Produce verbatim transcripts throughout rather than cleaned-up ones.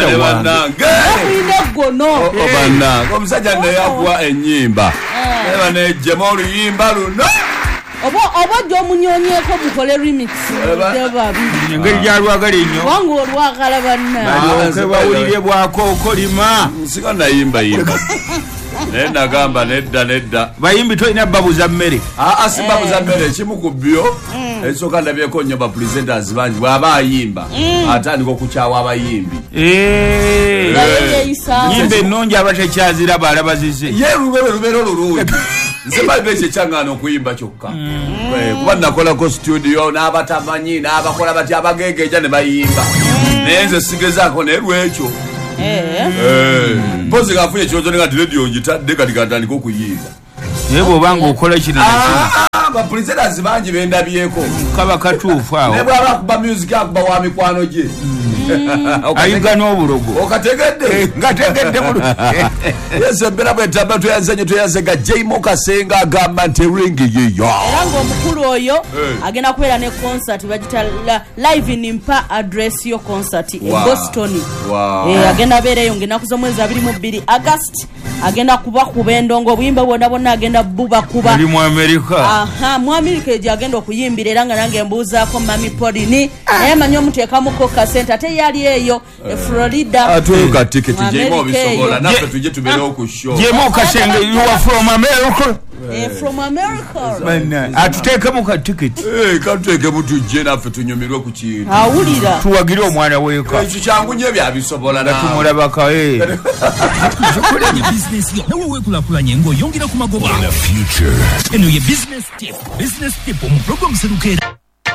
wange gono obana omusajja ne yakwa ennyimba eba ne jemo luyimba luno obo obo jo munyonyeko mukole remix deba bibi ngeri ya lwagala nnyo wangu olwagala banna bawulire bwako okolima nsika nayimba yimba nenda gamba nedda nedda bayimbi toina babu za mmere a asibabu za mmere kimu kubyo esoka ndabyeko nnyo ba presenters bangi bwaba ayimba atandika okukyawa abayimbi eh yimbe nonja abatekyazira balabazize ye rubero rubero lulungi nzeba beche changano okuyimba kyokka kuba nakola ko studio n'abatamanyi n'abakola bati abagegeja ne bayimba nenze sigezaako ne lwekyo eh eh bozi gafuye kyozo nga radio ngitadde kati gatandika okuyimba yebo banga okola kino ah ba presenters bangi bendabyeko kaba katuufu awo ne baba kuba music akuba wa mikwano gye ayiga n'obulogo okategedde ngategedde mu yesu bera bwetaba tuyanzenye tuyanzega Jaymo Kasenga agamba nti ringi yiyo era ng'omukulu oyo agenda kubeera ne concert bagita live in Impa address yo concert e Boston eh agenda beereyo ng'ennaku z'omwezi abiri mu bbiri August agenda kuba kuba endongo obuyimba bwonna bwonna agenda buba kuba ali mu America aha mu America eje agenda okuyimbira era nga nange mbuuzaako Mami Podini naye manyi omuteekamuko kasente ate yali eyo e Florida atuuka ticket Jaymo bisobola naffe tujye tubeerewo ku show Jaymo Kasenga you are from America eh from America bana atuteka mu ka ticket eh katuteke mutujje naffe tunyumirwe ku kintu awulira tuwagire omwana weeka ekyo kyangu nnyo bya bisobola na tumulabaka eh kule ni business yo nawe wekulakulanye ngo yongera ku magoba in the future eno ye business tip business tip mu program Serukera.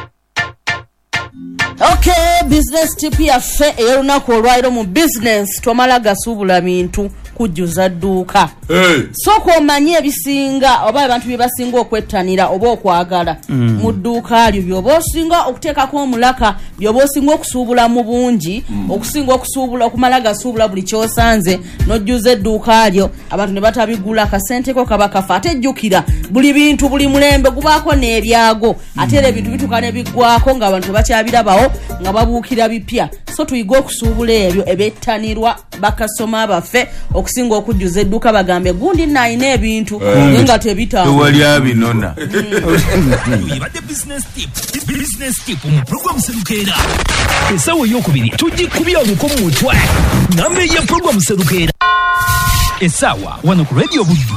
Okay, business tip ya fe erunaku olwairo mu business twamala gasubula bintu kujjuza dduuka hey. Soko omanye ebisinga oba abantu bye basinga okwettanira oba okwagala mm. mu dduuka lyo byoba osinga okuteekako omulaka byoba osinga okusuubula mu bungi mm. okusinga okusuubula okumala gasuubula buli kyosanze n'ojjuza edduuka lyo abantu ne batabigula akasenteko kaba kafa ate jjukira buli bintu buli mulembe gubaako n'ebyago ate era ebintu bituuka ne biggwako ng'abantu tebakyabirabawo nga babuukira bipya so tuyiga okusuubula ebyo ebettanirwa bakasoma baffe okusinga okujjuza edduuka bagambe gundi nayina ebintu nga tebitanga wali abinona yibadde business tip business tip mu program Serukera esawo yokubiri tugikubya obuko mu mutwe nambe ya program Serukera esawa wano ku radio Buddu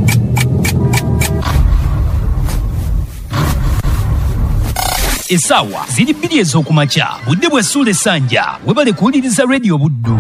esawa ziri bbiri ez'okumakya budde bwe Sule Sanja webale kuwuliriza radio Buddu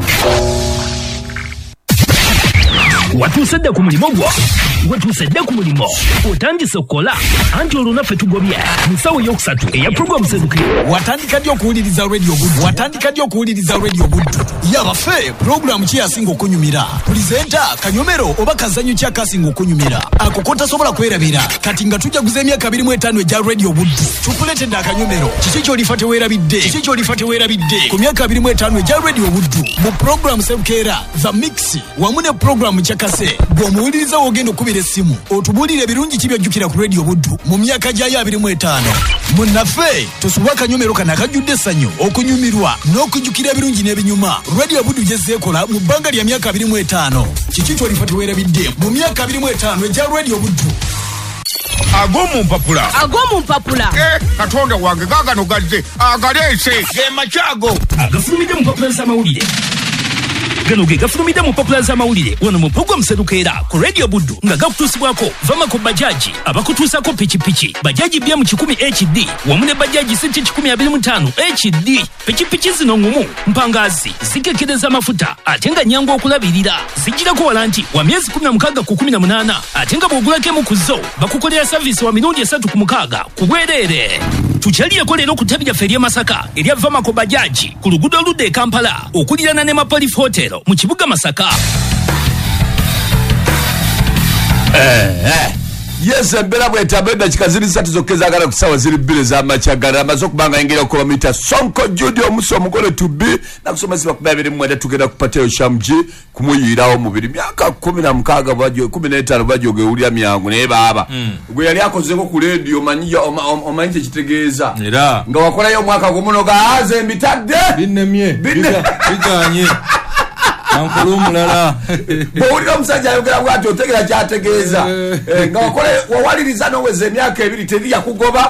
watuusedde ku mulimo gwo watuusedde ku mulimo otandise okukola anti olwo naffe tugobye mu nsawo ey'okusatu eya programu Serukera. Watandika ddi okuwuliriza radio Buddu watandika ddi okuwuliriza radio Buddu yabaffe programu ki yasinga okunyumira pulizenta kanyomero oba kazanyo ki akasinga okunyumira ako kotasobola kwerabira kati nga tujaguza emyaka abiri mu etaano egya radio Buddu tukuleetedde akanyomero kiki ky'olifa teweerabidde kiki ky'olifa teweerabidde ku myaka abiri mu etaano egya radio Buddu mu programu Serukera the mix wamu ne programu kyakase bw'omuwuliriza wogenda okubira essimu otubuulire ebirungi ki byojjukira ku radio Buddu mu myaka gyayo abiri mu etaano munnaffe tosuba akanyomero kano akajjudde essanyu okunyumirwa n'okujjukira ebirungi n'ebinyuma radio Buddu gyezeekola mu bbanga lya myaka abiri mu etaano kiki ky'olifa teweerabidde mu myaka abiri mu etaano egya radio Buddu agomu mpapula agomu mpapula eh katonda wange gagano gadde agaleese ge machago agafulumidde mu mpapula z'amawulire gano ge gafulumidde mu mpapula z'amawulire wano mu programu Serukera ku radio Buddu nga gakutuusibwako Vamako bajaji abakutuusako pikipiki bajaji bya mu kikumi H D wamu ne bajaji siti kikumi abiri mu ttaano H D pikipiki zino ngumu mpangazi zikekereza amafuta ate nga nyangu okulabirira zijirako walanti wa myezi kumi na mukaaga ku kumi na munaana ate nga bw'ogulako emu ku zo bakukolera savisi wa mirundi esatu ku mukaaga ku bwereere tukyaliyeko leero ku ttabi lyaffe ery'e Masaka erya Vamako bajaji ku luguudo oludda e Kampala okulirana ne Mapolif Hotel mu kibuga Masaka. Eh eh yes mbera bwetaba edakika ziri ssatu zokkezagala ku ssaawa ziri bbiri ez'amakyagala amaze okubanga yingira okukola mita Sonko Judy omusi omugole tubi nakusomesebwa kuba abiri mu mwenda tugenda kupatayo Shamji kumuyiirawo mubiri myaka kumi na mukaaga bwajo kumi n'etaano bwajoga ewulira myangu naye baaba gwe yali akozeko ku leediyo omanyi omanyi kyekitegeeza era nga wakolayo omwaka gumu n'ogaaze mbitadde binnemye biganye ankolo omulala bw'owulira omusajja ayogera bw'ati otegera kyategeeza nga wakole wawaliriza n'oweza emyaka ebiri teri yakugoba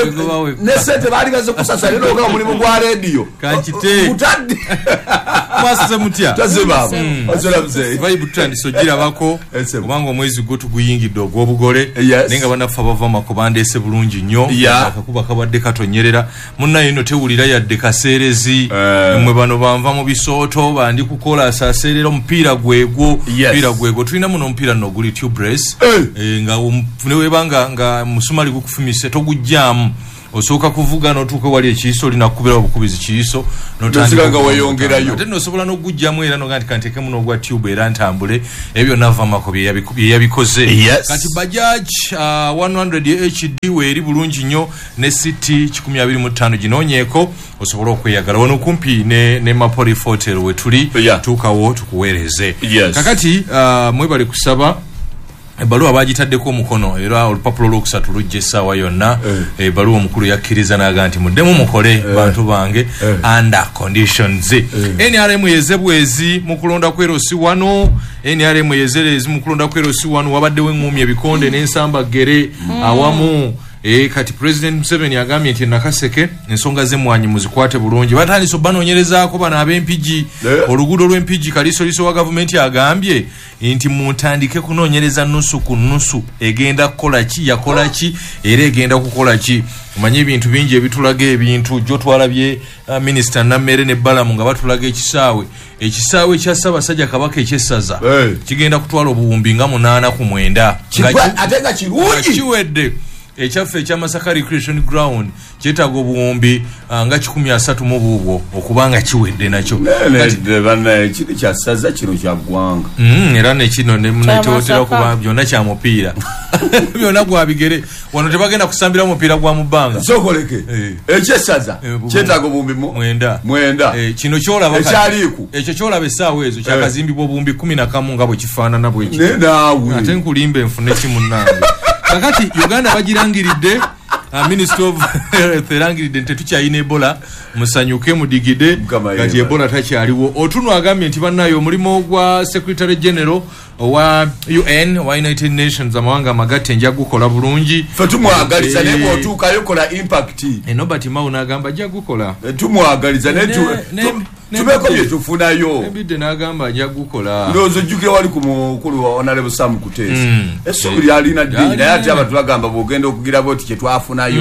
ne ssente baali baze kusasa lero ogaa omulimu gwa rediyo kankite utadde mwasize mutya taze baaba osola muzeeyi vibe tutandise ogirabako kubanga omwezi gwo tuguyingidde ogw'obugole naye nga bannaffe abava makuba ndeese bulungi nnyo akakuba kabadde katonyerera munnaye nno tewulira yadde kaseerezi mmwe bano banva mu bisooto bandi kukola asaaseerera omupiira gwegwo omupiira gwegwo tulina muno omupiira nno oguli tubres nga newebanga nga musumali gukufumise togujjaamu osooka kuvuga n'otuuka wali ekiyiso olinakukubira obukubizi kiyiso notandika weyongerayo ate nosobola n'ogujjamu era noga nti kantekemu n'ogwa tube era ntambule ebyo navamako byeyabikoze kati bajaj one hundred H D weeri bulungi nnyo ne city kikumi abiri mu ttaano ginoonyeeko osobola okweyagala wano kumpi ne, ne mapoli hotel we tuli yeah. tuukawo tukuweereze yes. kakati uh, mwebale kusaba ebaluwa bagitaddeko omukono era olupapulo olwokusatu lujja essaawa yonna ebaluwa eh. omukulu yakkiriza naga nti muddemu mukole eh. bantu bange eh. under conditions eh. N R M yezebwezi mu kulonda kwerosi wano N R M yezerezi mu kulonda kwerosi wano wabaddewo eŋŋumi ebikonde n'ensambagere mm. awamu e kati President Museveni agambye nti nakaseke ensonga z'emmwanyi muzikwate bulungi batandise obbanoonyerezaako bano ab'empigi yeah. oluguudo lw'empigi kalisoliso wa gavumenti agambye nti muntandike kunoonyereza nusu ku nusu egenda kukola ki yakola ki era egenda kukola ki omanye ebintu bingi ebitulaga ebintu gyo twalabye uh, minisita Nammere ne Balamu nga batulaga ekisaawe ekisaawe ekya Ssaabasajja Kabaka ekyessaza hey. kigenda kutwala obuwumbi nga munaana ku mwenda ate nga kirungi kiwedde ekyaffe ekya Masaka Recreation Ground kyetaaga obuwumbi uh, nga kikumi asatu mu buubwo okubanga kiwedde nakyo kiri kyasaza kino kyaggwanga mm, era nekino nemunakyotera kuba byonna kya mupiira byonna gwa bigere wano tebagenda kusambira mupiira gwa mubbanga sokoleke ekyesaza kyetaaga obuwumbi mwenda mwenda kino kyolaba ekyaliiku ekyo kyolaba essaawa ezo kyakazimbibwa obuwumbi kumi na kamu nga bwe kifaanana bweki ate nkulimba enfune kimunange kakati Uganda bagirangiridde uh, Minister of Health erangiridde nti tukyayina Ebola musanyuke mudigide kati Ebola takyaliwo otuno agambye nti bannayo omulimu gwa Secretary General wa U N wa United Nations amawanga amagatte nja gukola bulungi fe tumwagaliza ne bwotuuka yokola impact Nobert Mao n'agamba ajja gukola tumwagaliza ne tubeko bye tufunayo ebidde n'agamba ajja gukola ndozo jjukira wali ku mukulu wa Honorable Sam Kuteesa esubiri alina dini naye ate abantu bagamba bwogenda okugira boti kye twafunayo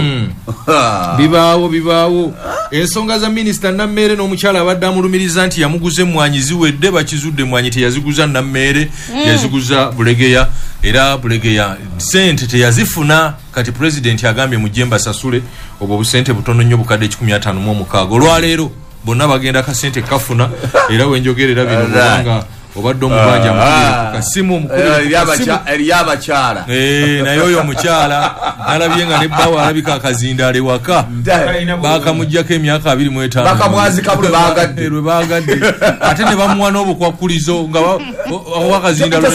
bibaawo bibaawo ensonga za Minisita Nammere n'omukyala abadde amulumiriza nti yamuguze emmwanyi ziwedde bakizudde emmwanyi teyaziguza Nammere yaziguza Bulegeya era Bulegeya sente teyazifuna kati president agambye mujemba sasule obwo busente butono nnyo bukadde kikumi ataano mu mukaaga olwaleero bonna bagenda kasente kafuna era wenjogerera bino kubanga obadde omubanja mukulu kasimu omukulu eryabakyala eh naye oyo omukyala nalabye nga ne bbawa alabika akazindaale waka bakamuggyako emyaka abiri mu etaano bakamwazika bule bagadde lwe bagadde ate ne bamuwa n'obukwakulizo nga wakazindaale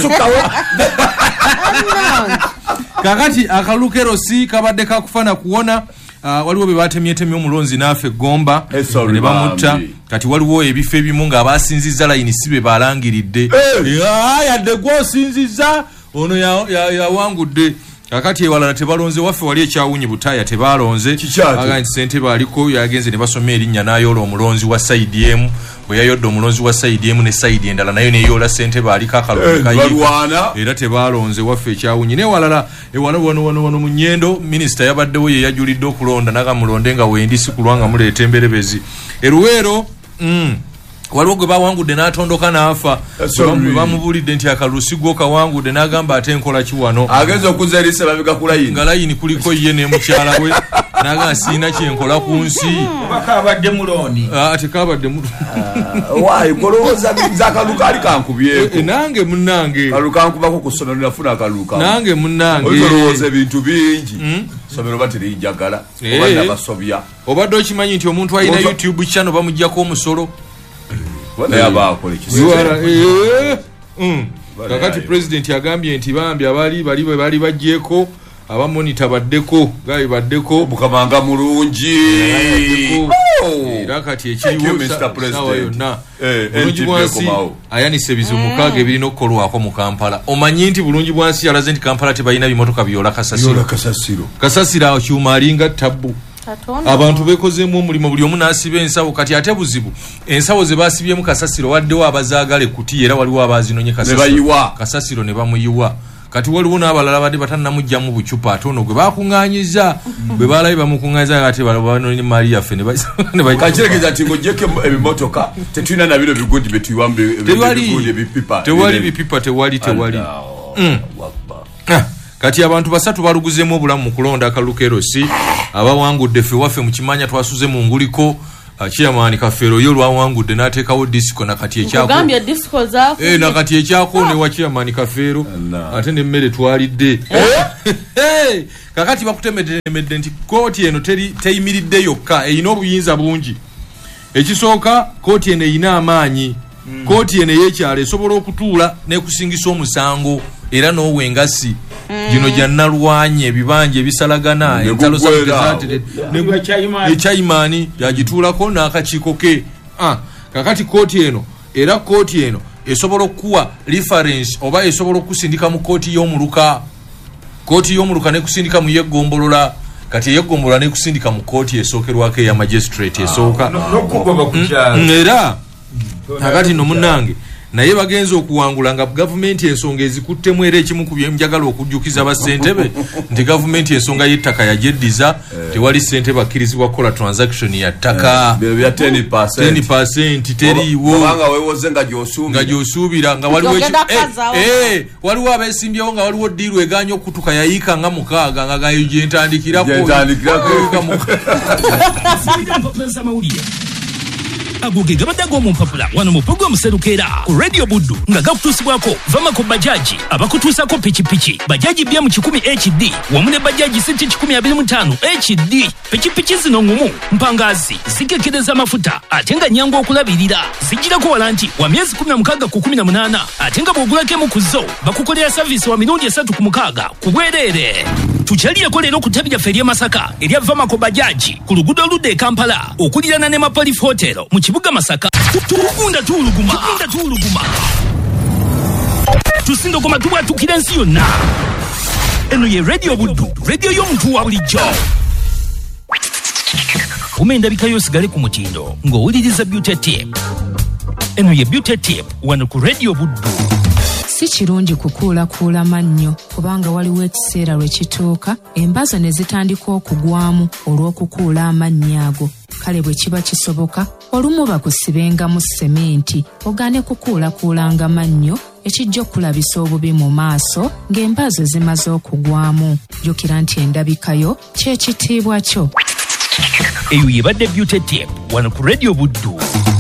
kakati akalukerosi kabadde kakufana kuwona Uh, waliwo be batemyetemye omulonzi naafe Gomba ne bamutta kati waliwo ebifo ebimu nga abasinziza layini sibe balangiridde yadde gwosinziza ono yawangudde ya, ya kakati ewalala tebalonze waffe wali ekyawunyi Butaaya tebalonze aga nti sente baaliko yagenze ne basoma erinnya n'ayoola omulonzi wa saidi emu bwe yayodde omulonzi wa saidi emu ne saidi endala nayo neyoola sente baaliko akalumikayiika era tebalonze waffe ekyawunyi newalala ewala wano wano wano mu Nnyendo minisita yabaddewo ye yajulidde okulonda naga mulonde nga wendi si kulwanga muleeta emberebezi eruweero mm. waliwo gwe bawangudde n'atondoka n'afa bamubulidde nti akalusi gwo kawangudde n'agamba ate nkola ki wano agenza okuza erisa babika ku layini nga layini kuliko ye ne mukyala we naga siina kyenkola ku nsi bakabadde mulooni ate kabadde mu waayi kolowooza zakaluka ali kankubyeko nange munnange kaluka nkubako ku ssomero nafuna akaluka nange munnange olowooza ebintu bingi ssomero baterijagala obadde basobya obadde okimanyi nti omuntu alina YouTube channel bamuggyako omusolo kakati president agambye nti bambi abali bali bali bajjeko abamonita baddeko gabi baddeko mukamanga mulungi era kati ekiriwo sawa yonna Eh, bulungi bwansi ayanise ebizibu mukaaga ebirina okukolwako mu Kampala. Omanyi nti bulungi bwansi yalaze nti Kampala tebalina bimotoka byola kasasiro kasasiro kyuma alinga tabbu. Abantu bekozeemu omulimu buli omu n'asiba ensawo kati ate buzibu ensawo ze basibyemu kasasiro waddewo abazaagala ekutiya era waliwo abazinonye kasasiro kasasiro ne bamuyiwa. Kati waliwo n'abalala badde batannamugyamu bucupa ate ono gwe bakuŋŋaanyiza bwe balabe bamukuŋŋaanyiza ate banonye mali yaffe ne kakiregeza nti ng'ogyeko ebimotoka tetulina na bino bigundi bye tuyiwamu ebipipa tewali bipipa tewali tewali kati abantu basatu baluguzemu obulamu mu kulonda akalukerosi abawangudde ffe waffe mu kimanya twasuze mu nguliko chairman Kafero yo lwawangudde n'ateekawo disco nakati ekyako ogambye disco zaako eh nakati ekyako ne wa chairman Kafero ate ne mmere twalidde eh kakati bakutemedde nti kooti eno teri teyimiridde yokka eyina obuyinza bungi. Ekisooka kooti eno eyina amaanyi kooti eno yekyalo esobola okutuula n'ekusingisa omusango era n'owengasi gino jannalwanye ebibanja ebisalagana entalo zaatire ekyayimani yagituulako n'akakiiko ke. Ah, kakati kooti eno era kooti eno esobola okuwa reference oba esobola okusindika mu kooti y'omuluka kooti y'omuluka nekusindika mu yeggombolola kati yeggombolola nekusindika mu kooti esookerwako eya magistrate esooka era kakati no munnange naye bagenza okuwangula nga gavumenti ensonga ezikuttemu era ekimu ku byemjagala okujjukiza bassentebe nti gavumenti ensonga y'ettaka yagyeddiza tewali ssente bakkirizibwa kukola transaction ya ttaka ten percent teriiwo nga gy'osuubira nga waliwo eh waliwo abeesimbyewo nga waliwo ddiiru eganya okutuka yayiika nga mukaaga nga gayo gyentandikirako agoge gabadde ag'omumpapula wano mu programu Serukera ku Radio Buddu nga gakutuusibwako Vamako bajaji abakutuusako pikipiki bajaji bya mu kikumi H D wamu ne bajaji siti kikumi abiri mu ttaano H D. Pikipiki zino ngumu mpangazi zikekereza amafuta ate nga nyangu okulabirira zijirako walanti wa myezi kumi na mukaaga ku kumi na munaana ate nga bw'ogulako emu ku zo bakukolera savisi wa mirundi esatu ku mukaaga ku bwereere. Tukyaliyako leero ku ttabi lyaffe ery'e Masaka erya Vamako bajaji ku luguudo oludda e Kampala okulirana ne Mapolif Hotel mu kibuga Masaka. Tugunda tuuluguma tugunda tuuluguma tusindogoma tubwatukira ensi yonna. Eno ye Radio Buddu, radio y'omuntu wa bulijjo. Umenda bikayo sigale ku mutindo ng'owuliriza Beauty Tip. Eno ye Beauty Tip wano ku Radio Buddu. Si kirungi kukuulakuula mannyo kubanga waliwo ekiseera lwe kituuka embaza ne zitandika okugwamu olw'okukuula amannyo ago. Kale bwe kiba kisoboka olumu bakusibengamu sementi ogaane kukuulakuulanga mannyo ekijja okulabisa obubi mu maaso ng'embaza zimaze okugwamu. Jjukira nti endabikayo ky'ekitiibwa kyo. Eyo yebadde Beauty Tip wano ku Radio Buddu.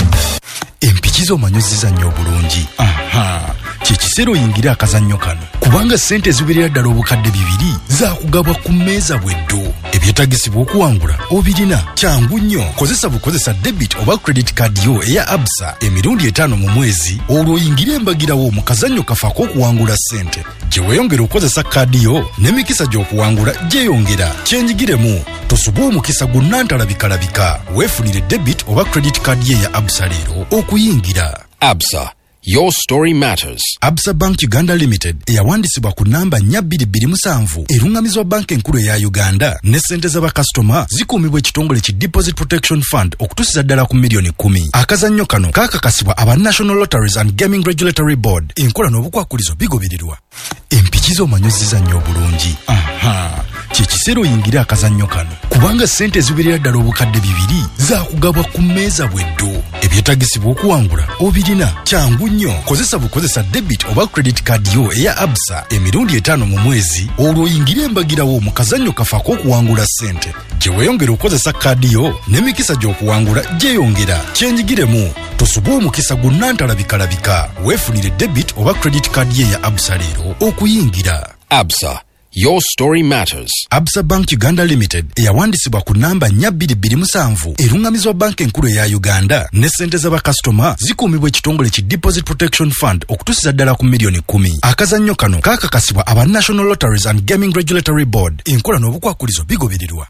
Empikizo omanyoziza nnyo obulungi. Aha. Kikiseera oyingira akazannyo kano kubanga ssente ziwerera ddala obukadde bibiri zaakugabwa ku mmeeza bweddu. Ebyetagisibwa okuwangula obirina kyangu nnyo. Kozesa bukozesa debit oba credit card yo eya Absa emirundi etaano mu mwezi olwo oyingire embagirawo mu kazannyo kafaako okuwangula ssente. Gye weeyongera okukozesa kaadi yo n'emikisa gy'okuwangula gyeyongera. Kyenjigiremu tosubwa omukisa gunnantalabika-labika. Weefunire debit oba credit card ye eya Absa leero okuyingira. Absa. Your story matters. Absa Bank Uganda Limited eyawandisibwa ku namba nnya bbiri bbiri musanvu erungamizwa banka enkulu eya Uganda ne ssente z'abakasitoma zikuumibwa ekitongole ki Deposit Protection Fund okutuusiza ddala ku miliyoni kumi. Akazannyo kano kaakakasibwa aba National Lotteries and Gaming Regulatory Board. Enkola n'obukwakulizo bigobererwa. Empikizo omanyoziza nnyo obulungi. Aha. Kikiseera oyingira akazannyo kano kubanga ssente ziwerera ddala obukadde bibiri zaakugabwa ku mmeeza bweddu. Ebyetagisibwa okuwangula obirina kyangu nnyo. Kozesa bukozesa debit oba credit card yo eya Absa emirundi etaano mu mwezi olwo oyingire embagirawo mu kazannyo kafaako okuwangula ssente. Gye weeyongera okukozesa kaadi yo n'emikisa gy'okuwangula gyeyongera. Kyenjigiremu tosubwa omukisa gunnantalabika-labika. Weefunire debit oba credit card ye eya Absa leero okuyingira. Absa. Your story matters. Absa Bank Uganda Limited eyawandisibwa ku namba nnya bbiri bbiri musanvu erungamizwa banka enkulu eya Uganda ne ssente z'abakasitoma zikuumibwa ekitongole ki Deposit Protection Fund okutuusiza ddala ku miliyoni kumi. Akazannyo kano kaakakasibwa aba National Lotteries and Gaming Regulatory Board. Enkola n'obukwakulizo bigobererwa.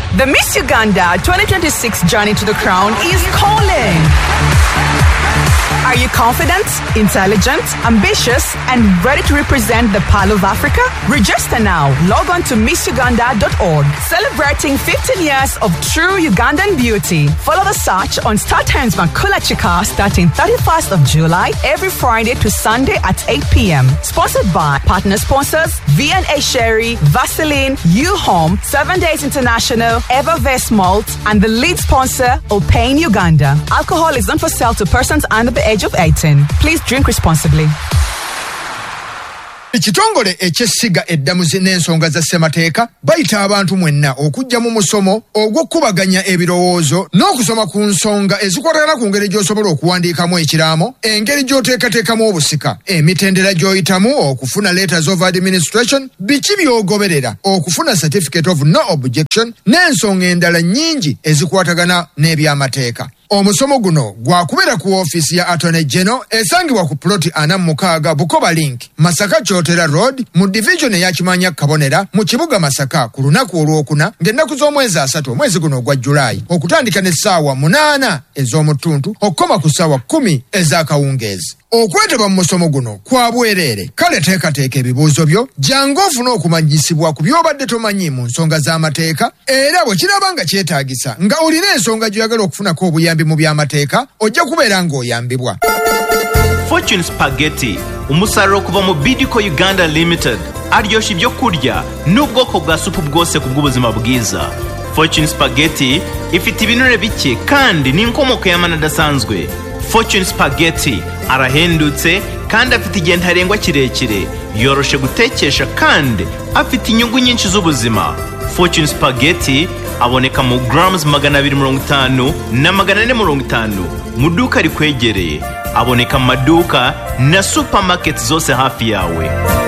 The Miss Uganda twenty twenty-six journey to the crown is calling. Are you confident, intelligent, ambitious, and ready to represent the Pearl of Africa? Register now. Log on to miss uganda dot org. Celebrating fifteen years of true Ugandan beauty. Follow the search on Star Times Makula Chika starting thirty-first of July every Friday to Sunday at eight p.m. Sponsored by partner sponsors V and A Sherry, Vaseline, U-Home, Seven Days International, Evervest Malt, and the lead sponsor, Opain Uganda. Alcohol is not for sale to persons under the age of eighteen. Please drink responsibly. Ekitongole ekyessiga eddamuzi n'ensonga za ssemateeka bayita abantu mwenna okujja mu musomo ogw'okkubaganya ebirowoozo n'okusoma ku nsonga ezikwatagana ku ngeri gy'osobola okuwandiikamu ekiraamo, engeri gy'oteekateekamu obusika, emitendera gy'oyitamu okufuna letters of administration, biki by'ogoberera okufuna certificate of no objection n'ensonga endala nnyingi ezikwatagana n'ebyamateeka. Omusomo guno gwakubera ku ofisi ya Attorney General esangibwa ku ploti ana mukaaga Bukoba Link, Masaka Chotera Road, mu division ya Kimanya Kabonera, mu kibuga Masaka ku lunaku olwokuna ng'ennaku z'omwezi asatu omwezi guno gwa Julayi okutandika n'essaawa munaana ez'omutuntu okukoma ku ssaawa kkumi ez'akawungeezi. Okwetaba mu musomo guno kwa bwereere, kale teekateeka ebibuuzo byo jangu ofune okumanyisibwa ku by'obadde tomanyi mu nsonga z'amateeka, era bwe kiraba nga kyetaagisa nga olina ensonga gy'oyagala okufunako obuyambi mu by'amateeka ojja kubeera ng'oyambibwa. Fortune Spaghetti, umusaruro kuva mu Bidco Uganda Limited, aryoshya ibyo kurya n'ubwoko bwa supu bwose ku bw'ubuzima bwiza. Fortune Spaghetti ifite ibinure bike kandi n'inkomoko y'amana adasanzwe. Fortune Spaghetti arahendutse kandi afite igihe ntarengwa kirekire, yoroshe gutekesha kandi afite inyungu nyinshi z'ubuzima. Fortune Spaghetti aboneka mu grams magana abiri mirongo itanu na magana ane mirongo itanu mu duka rikwegereye. Aboneka mu maduka na supermarket zose hafi yawe.